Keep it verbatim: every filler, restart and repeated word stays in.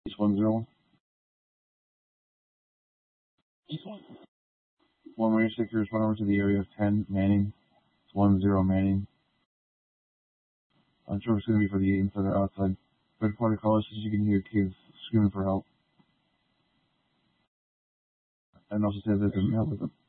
East one zero. One Marine Sticker, respond over to the area of ten, Manning. It's one zero Manning. I'm sure it's going to be for the inside or outside. Third party call says you can hear kids screaming for help. And also says there's a help with them.